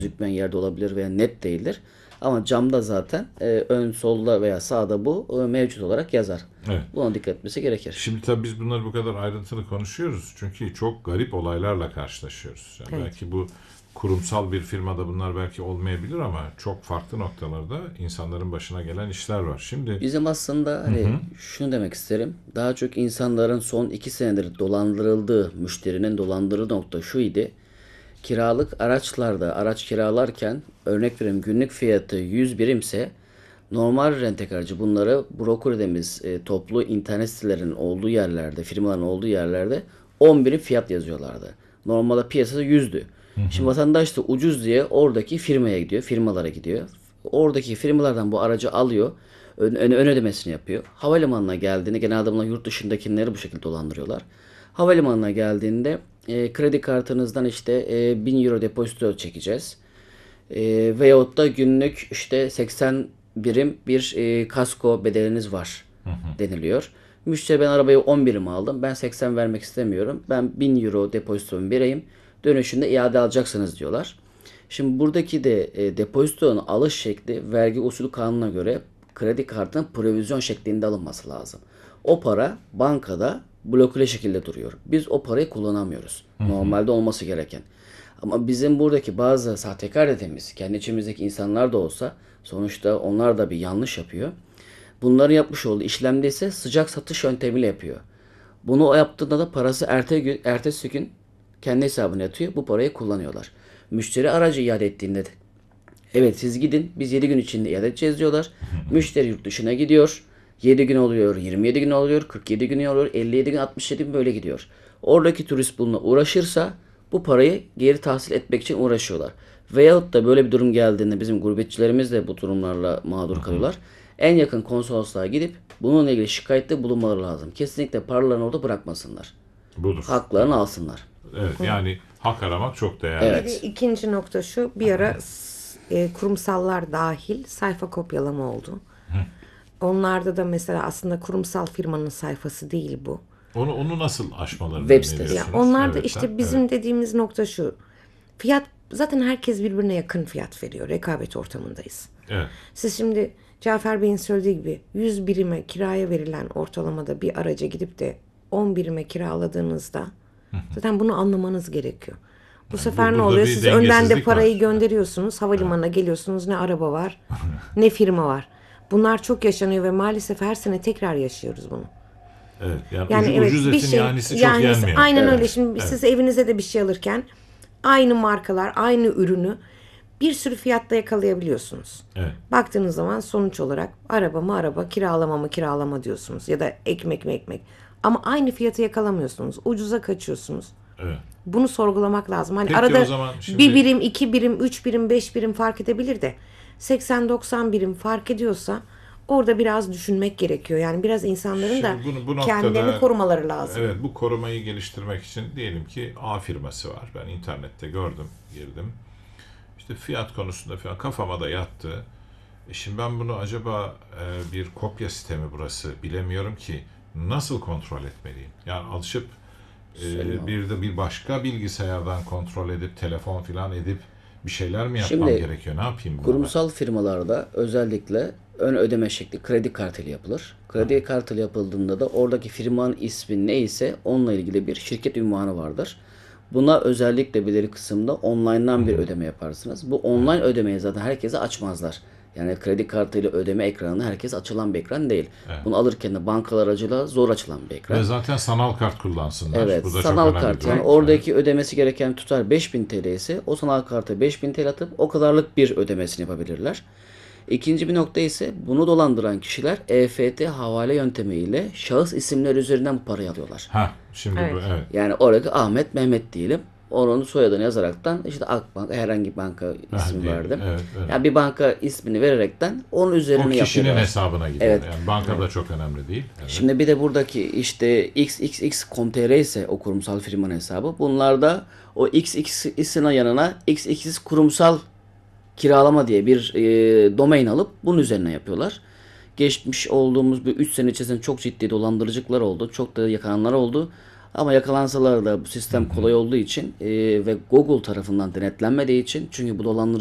gözükmeyen yerde olabilir veya net değildir. Ama camda zaten ön solda veya sağda bu mevcut olarak yazar. Evet. Buna dikkat etmesi gerekir. Şimdi tabii biz bunları bu kadar ayrıntılı konuşuyoruz. Çünkü çok garip olaylarla karşılaşıyoruz. Yani Evet. belki bu kurumsal bir firmada bunlar belki olmayabilir ama çok farklı noktalarda insanların başına gelen işler var. Şimdi Bizim aslında hani şunu demek isterim. Daha çok insanların son 2 senedir dolandırıldığı, müşterinin dolandırıldığı nokta şu idi. Kiralık araçlarda araç kiralarken örnek veriyorum günlük fiyatı 100 birimse normal rentekarcı bunları broker dediğimiz toplu internet sitelerinin olduğu yerlerde, firmaların olduğu yerlerde 10 birim fiyat yazıyorlardı. Normalde piyasada 100'dü. Şimdi vatandaş da ucuz diye oradaki firmaya gidiyor, firmalara gidiyor. Oradaki firmalardan bu aracı alıyor, ön ödemesini yapıyor. Havalimanına geldiğinde genelde bunlar yurt dışındakileri bu şekilde dolandırıyorlar. Havalimanına geldiğinde kredi kartınızdan işte 1000 euro depozito çekeceğiz. Veyahut da günlük işte 80 birim bir kasko bedeliniz var deniliyor. Müşteri ben arabayı 10 birim aldım. Ben 80 vermek istemiyorum. Ben 1000 euro depozitomu vereyim. Dönüşünde iade alacaksınız diyorlar. Şimdi buradaki de depozitonun alış şekli vergi usulü kanununa göre kredi kartının provizyon şeklinde alınması lazım. O para bankada bloküle şekilde duruyor. Biz o parayı kullanamıyoruz. Normalde olması gereken. Ama bizim buradaki bazı sahtekar dediğimiz kendi içimizdeki insanlar da olsa sonuçta onlar da bir yanlış yapıyor. Bunların yapmış olduğu işlemde ise sıcak satış yöntemiyle yapıyor. Bunu o yaptığında da parası ertesi gün kendi hesabına yatıyor. Bu parayı kullanıyorlar. Müşteri aracı iade ettiğinde de evet siz gidin biz 7 gün içinde iade edeceğiz diyorlar. Müşteri yurt dışına gidiyor. 7 gün oluyor, 27 gün oluyor, 47 gün oluyor, 57 gün, 67 gün böyle gidiyor. Oradaki turist bununla uğraşırsa bu parayı geri tahsil etmek için uğraşıyorlar. Veyahut da böyle bir durum geldiğinde bizim gurbetçilerimiz de bu durumlarla mağdur kalıyorlar. En yakın konsolosluğa gidip bununla ilgili şikayette bulunmaları lazım. Kesinlikle paralarını orada bırakmasınlar. budur. Haklarını alsınlar. Evet, yani hak aramak çok değerli. Evet. Bir de ikinci nokta şu, bir ara kurumsallar dahil sayfa kopyalama oldu. Onlarda da mesela aslında kurumsal firmanın sayfası değil bu. Onu nasıl aşmalarını Web sitesi. öneriyorsunuz? Ya onlar da Evet, işte bizim dediğimiz nokta şu. Fiyat zaten herkes birbirine yakın fiyat veriyor. Rekabet ortamındayız. evet. Siz şimdi Cafer Bey'in söylediği gibi 100 birime kiraya verilen ortalamada bir araca gidip de 10 birime kiraladığınızda zaten bunu anlamanız gerekiyor. Bu sefer ne burada oluyor? bir Siz önden de dengesizlik parayı var. gönderiyorsunuz. Havalimanına geliyorsunuz. Ne araba var, ne firma var. Bunlar çok yaşanıyor ve maalesef her sene tekrar yaşıyoruz bunu. Evet, Yani ucuz evet, etin yanisi çok yenmiyor. aynen Evet. öyle. Şimdi siz evinize de bir şey alırken aynı markalar, aynı ürünü bir sürü fiyatta yakalayabiliyorsunuz. Evet. Baktığınız zaman sonuç olarak araba mı araba, kiralama mı kiralama diyorsunuz. Ya da ekmek mi ekmek. Ama aynı fiyatı yakalamıyorsunuz. Ucuza kaçıyorsunuz. Evet. Bunu sorgulamak lazım. Hani Peki arada o zaman şimdi- bir birim, 2 birim, 3 birim, 5 birim fark edebilir de 80-90 birim fark ediyorsa orada biraz düşünmek gerekiyor. Yani biraz insanların da Şimdi bu noktada- kendilerini korumaları lazım. Evet, bu korumayı geliştirmek için diyelim ki A firması var. Ben internette gördüm, girdim. İşte fiyat konusunda falan kafama da yattı. Şimdi ben bunu acaba bir kopya sistemi burası bilemiyorum ki nasıl kontrol etmeliyim? Yani alışıp bir de bir başka bilgisayardan kontrol edip telefon falan edip bir şeyler mi yapmam Şimdi, gerekiyor? Ne yapayım buna Kurumsal firmalarda özellikle ön ödeme şekli kredi kartıyla yapılır. Kredi kartıyla yapıldığında da oradaki firmanın ismi neyse onunla ilgili bir şirket ünvanı vardır. Buna özellikle belirli kısımda online'dan bir ödeme yaparsınız. Bu online ödemeyi zaten herkese açmazlar. Yani kredi kartıyla ödeme ekranı herkes açılan bir ekran değil. Bunu alırken de bankalar aracılığıyla zor açılan bir ekran. Ve zaten sanal kart kullansınlar. Evet, Bu da çok sanal önemli kart. bir Yani durum. oradaki ödemesi gereken tutar 5000 TL ise o sanal karta 5000 TL atıp o kadarlık bir ödemesini yapabilirler. İkinci bir nokta ise bunu dolandıran kişiler EFT havale yöntemiyle şahıs isimleri üzerinden bu parayı alıyorlar. Şimdi bu Evet. evet. Yani oradaki Ahmet Mehmet diyelim. Onun soyadını yazaraktan işte Akbank herhangi bir banka ismi diyelim. verdim. Evet, evet. Yani bir banka ismini vererekten onun O üzerine kişinin yapıyorlar. hesabına gidiyor. Evet. Yani banka da çok önemli değil. Evet. Şimdi bir de buradaki işte XXX.com.tr ise o kurumsal firmanın hesabı. Bunlarda o XXX'in yanına XXX kurumsal kiralama diye bir domain alıp bunun üzerine yapıyorlar. Geçmiş olduğumuz bir 3 sene içerisinde çok ciddi dolandırıcılıklar oldu. Çok da yakalananlar oldu. Ama yakalansalar da bu sistem kolay olduğu için ve Google tarafından denetlenmediği için, çünkü bu dolandırıcı